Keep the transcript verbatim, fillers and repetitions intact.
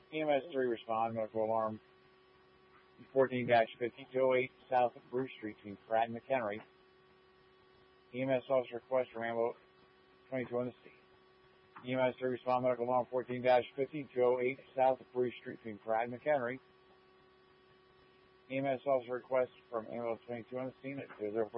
E M S three respond, medical alarm fourteen dash fifty, two oh eight South Bruce Street between Pratt and McHenry. E M S officer request from Ambo twenty-two on the scene. E M S three respond, medical alarm fourteen dash fifty, two oh eight South Bruce Street between Pratt and McHenry. E M S officer request from Ambo twenty-two on the scene at zero zero four